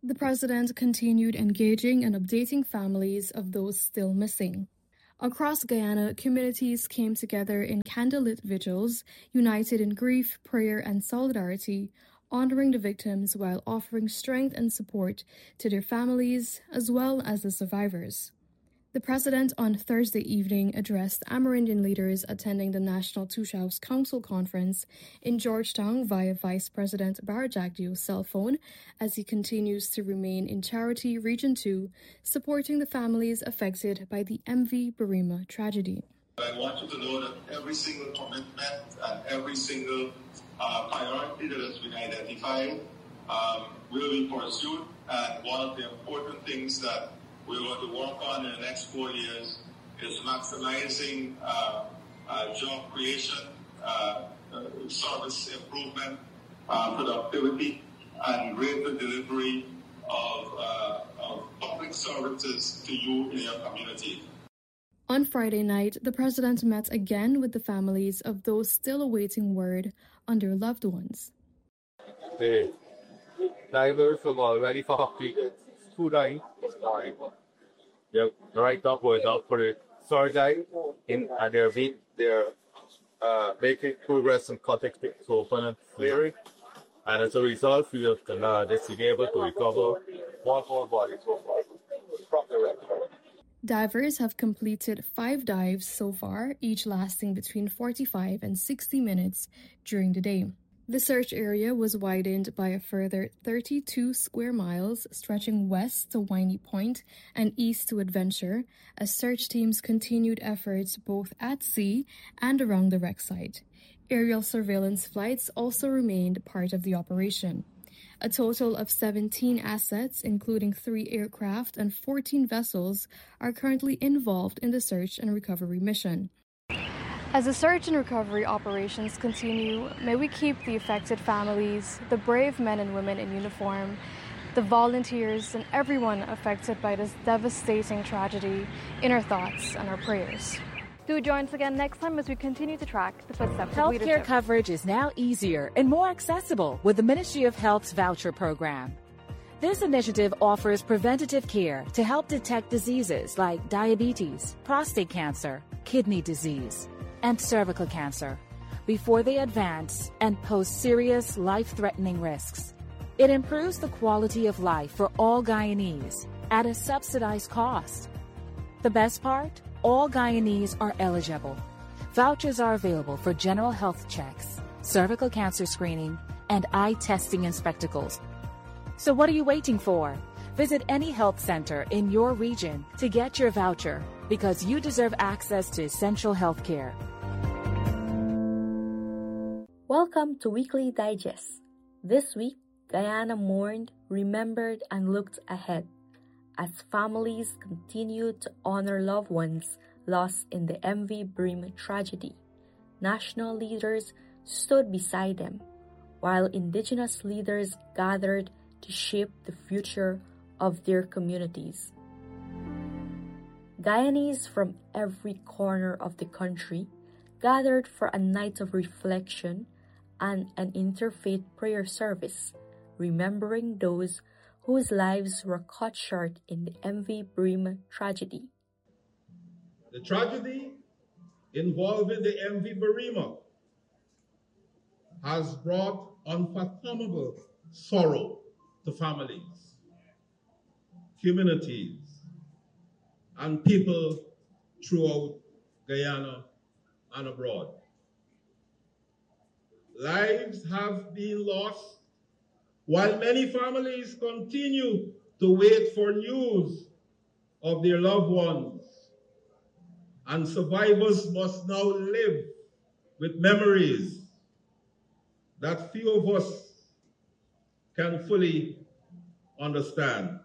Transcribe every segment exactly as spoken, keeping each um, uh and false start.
The president continued engaging and updating families of those still missing. Across Guyana, communities came together in candlelit vigils, united in grief, prayer, and solidarity, honoring the victims while offering strength and support to their families as well as the survivors. The president on Thursday evening addressed Amerindian leaders attending the National Tushaus Council Conference in Georgetown via Vice President Barajagdio's cell phone as he continues to remain in Charity Region two, supporting the families affected by the M V Birima tragedy. I want you to know that every single commitment and every single uh, priority that has been identified um, will be pursued, and one of the important things that we're going to work on in the next four years is maximizing uh, uh, job creation, uh, uh, service improvement, uh, productivity, and greater delivery of, uh, of public services to you in your community. On Friday night, the president met again with the families of those still awaiting word on their loved ones. Hey, divers from already for two nine. They're right up with up for the surgery in and they're being they're uh, making progress in contact to open and clearing. And as a result, we have to uh, this be able to recover one whole body from the wreck. Divers have completed five dives so far, each lasting between forty-five and sixty minutes during the day. The search area was widened by a further thirty-two square miles, stretching west to Winey Point and east to Adventure, as search teams continued efforts both at sea and around the wreck site. Aerial surveillance flights also remained part of the operation. A total of seventeen assets, including three aircraft and fourteen vessels, are currently involved in the search and recovery mission. As the search and recovery operations continue, may we keep the affected families, the brave men and women in uniform, the volunteers, and everyone affected by this devastating tragedy in our thoughts and our prayers. Do join us again next time as we continue to track the footsteps of leadership. Healthcare coverage is now easier and more accessible with the Ministry of Health's voucher program. This initiative offers preventative care to help detect diseases like diabetes, prostate cancer, kidney disease, and cervical cancer before they advance and pose serious life-threatening risks. It improves the quality of life for all Guyanese at a subsidized cost. The best part? All Guyanese are eligible. Vouchers are available for general health checks, cervical cancer screening, and eye testing and spectacles. So what are you waiting for? Visit any health center in your region to get your voucher because you deserve access to essential health care. Welcome to Weekly Digest. This week, Guyana mourned, remembered, and looked ahead as families continued to honor loved ones lost in the M V Birima tragedy. National leaders stood beside them, while indigenous leaders gathered to shape the future of their communities. Guyanese from every corner of the country gathered for a night of reflection and an interfaith prayer service, remembering those whose lives were cut short in the M V Birima tragedy. The tragedy involving the M V Birima has brought unfathomable sorrow to families, communities, and people throughout Guyana and abroad. Lives have been lost, while many families continue to wait for news of their loved ones, and survivors must now live with memories that few of us can fully understand.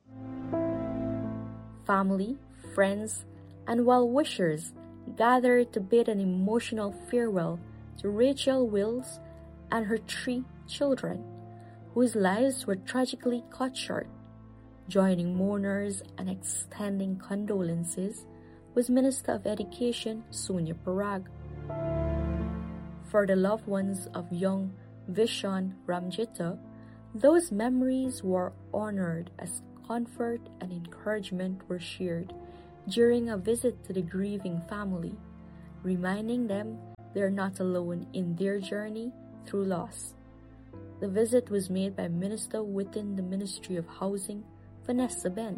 Family, friends, and well-wishers gathered to bid an emotional farewell to Rachel Wills and her three children, whose lives were tragically cut short. Joining mourners and extending condolences was Minister of Education Sonia Parag. For the loved ones of young Vishon Ramjita, Those memories were honored as comfort and encouragement were shared during a visit to the grieving family, reminding them they are not alone in their journey through loss. The visit was made by Minister within the Ministry of Housing, Vanessa Ben.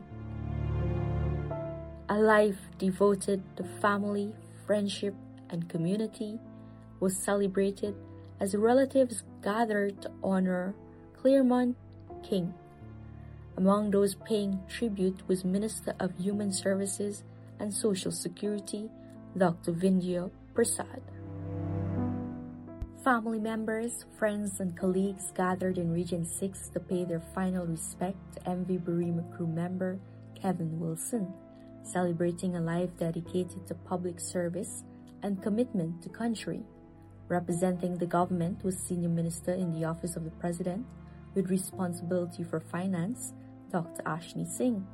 A life devoted to family, friendship, and community was celebrated as relatives gathered to honor Claremont King. Among those paying tribute was Minister of Human Services and Social Security, Doctor Vindhya Prasad. Family members, friends, and colleagues gathered in Region six to pay their final respect to M V Barima crew member Kevin Wilson, celebrating a life dedicated to public service and commitment to country. Representing the government was Senior Minister in the Office of the President with responsibility for finance, Doctor Ashni Singh.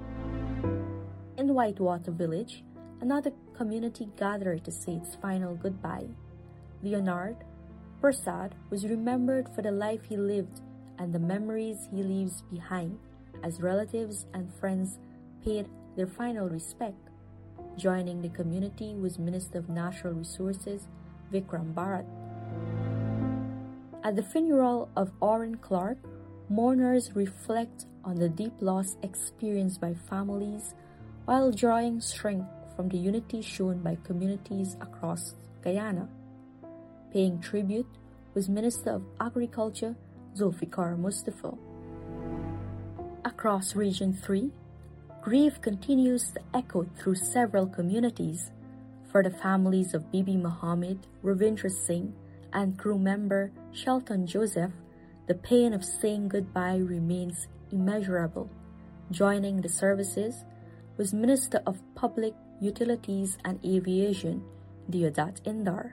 In Whitewater Village, another community gathered to say its final goodbye. Leonard Prasad was remembered for the life he lived and the memories he leaves behind as relatives and friends paid their final respect. Joining the community was Minister of Natural Resources Vikram Bharat. At the funeral of Orrin Clark, mourners reflect on the deep loss experienced by families while drawing strength from the unity shown by communities across Guyana. Paying tribute was Minister of Agriculture Zulfikar Mustafa. Across Region three, grief continues to echo through several communities. For the families of Bibi Muhammad, Ravindra Singh, and crew member Shelton Joseph, the pain of saying goodbye remains immeasurable. Joining the services was Minister of Public Utilities and Aviation, Deodat Indar.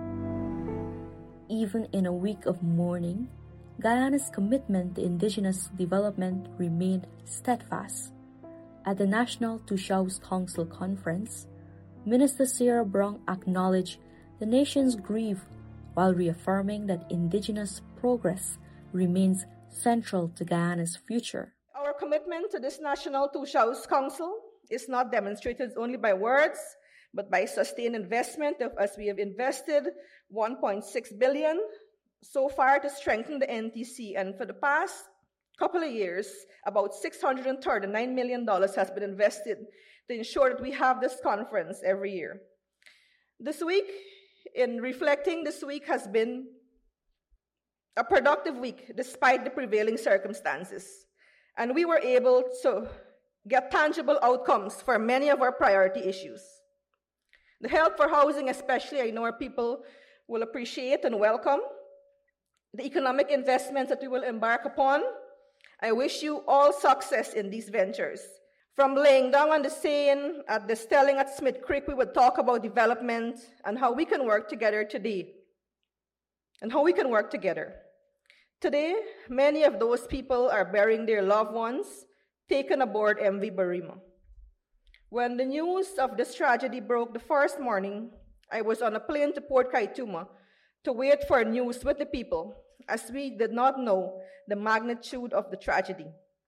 Even in a week of mourning, Guyana's commitment to indigenous development remained steadfast. At the National Tushaus Council Conference, Minister Sarah Brong acknowledged the nation's grief while reaffirming that indigenous progress remains central to Guyana's future. Our commitment to this National Tushaus Council is not demonstrated only by words, but by sustained investment, of, as we have invested one point six billion dollars so far to strengthen the N T C, and for the past couple of years, about six hundred thirty-nine million dollars has been invested to ensure that we have this conference every year. This week, in reflecting, this week has been a productive week despite the prevailing circumstances. And we were able to get tangible outcomes for many of our priority issues. The help for housing, especially, I know our people will appreciate and welcome. The economic investments that we will embark upon. I wish you all success in these ventures. From laying down on the seine at the Stelling at Smith Creek, we would talk about development and how we can work together today. And how we can work together. Today, many of those people are burying their loved ones taken aboard M V Barima. When the news of this tragedy broke the first morning, I was on a plane to Port Kaituma to wait for news with the people, as we did not know the magnitude of the tragedy.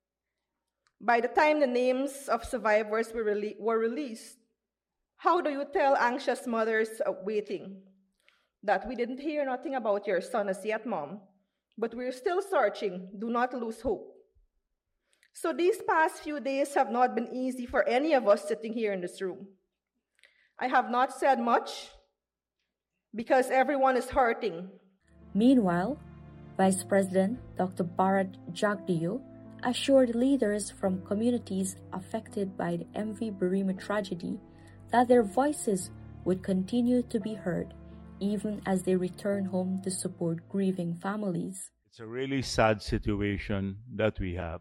By the time the names of survivors were, rele- were released, how do you tell anxious mothers waiting that we didn't hear nothing about your son as yet, Mom, but we're still searching, do not lose hope? So these past few days have not been easy for any of us sitting here in this room. I have not said much because everyone is hurting. Meanwhile, Vice President Doctor Bharat Jagdeo assured leaders from communities affected by the M V Barima tragedy that their voices would continue to be heard even as they return home to support grieving families. It's a really sad situation that we have.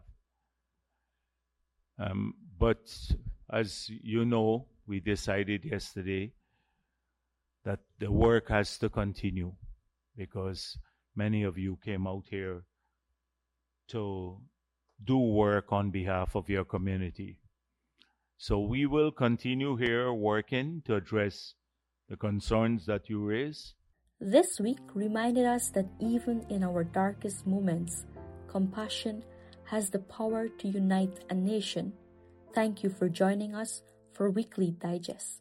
Um, but as you know, we decided yesterday that the work has to continue because many of you came out here to do work on behalf of your community. So we will continue here working to address the concerns that you raise. This week reminded us that even in our darkest moments, compassion has the power to unite a nation. Thank you for joining us for Weekly Digest.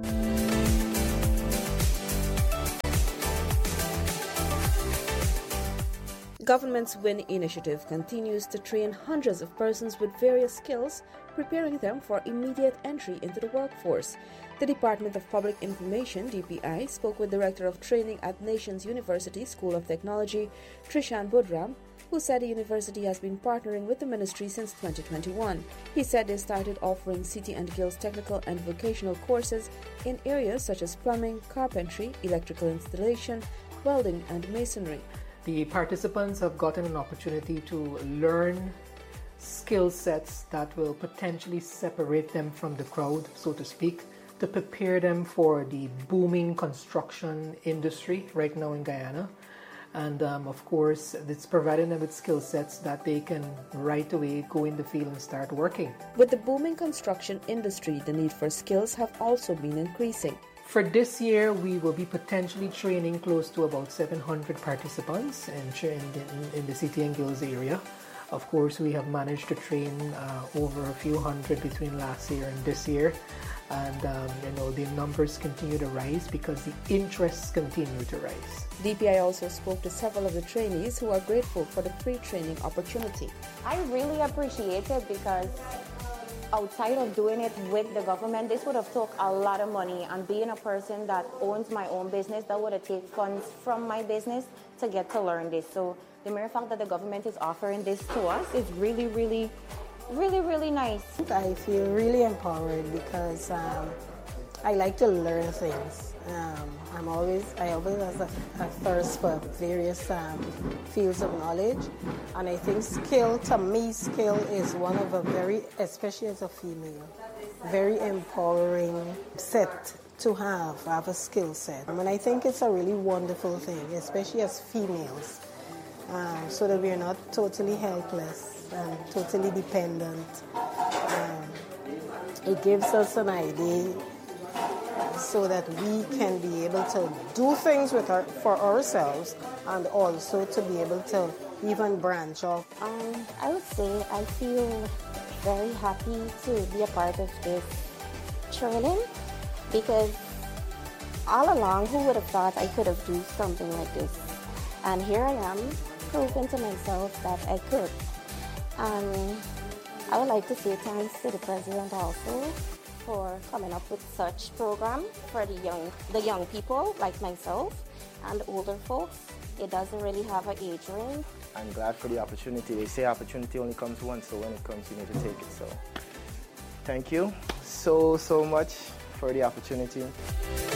Government's WIN initiative continues to train hundreds of persons with various skills, preparing them for immediate entry into the workforce. The Department of Public Information, D P I, spoke with Director of Training at Nations University School of Technology, Trishan Budram, who said the university has been partnering with the ministry since twenty twenty-one. He said they started offering City and Guilds technical and vocational courses in areas such as plumbing, carpentry, electrical installation, welding, and masonry. The participants have gotten an opportunity to learn skill sets that will potentially separate them from the crowd, so to speak, to prepare them for the booming construction industry right now in Guyana. And um, of course, it's providing them with skill sets that they can right away go in the field and start working. With the booming construction industry, the need for skills have also been increasing. For this year, we will be potentially training close to about seven hundred participants in, in, the, in the City and Guilds area. Of course, we have managed to train uh, over a few hundred between last year and this year. And, um, you know, the numbers continue to rise because the interests continue to rise. D P I also spoke to several of the trainees who are grateful for the free training opportunity. I really appreciate it because outside of doing it with the government, this would have took a lot of money, and being a person that owns my own business, that would have taken funds from my business to get to learn this. So the mere fact that the government is offering this to us is really, really, really, really nice. I feel really empowered because um, I like to learn things. Um, I'm always, I always have a, a thirst for various um, fields of knowledge, and I think skill, to me, skill is one of a very, especially as a female, very empowering set to have, have a skill set. I mean, I think it's a really wonderful thing, especially as females, um, so that we're not totally helpless and totally dependent. Um, it gives us an idea so that we can be able to do things with our, for ourselves, and also to be able to even branch off. Um, I would say I feel very happy to be a part of this training, because all along, who would have thought I could have done something like this? And here I am, proving to myself that I could. And I would like to say thanks to the President also for coming up with such program for the young, the young people like myself and older folks. It doesn't really have an age range. I'm glad for the opportunity. They say opportunity only comes once, so when it comes, you need to take it. So thank you so, so much for the opportunity.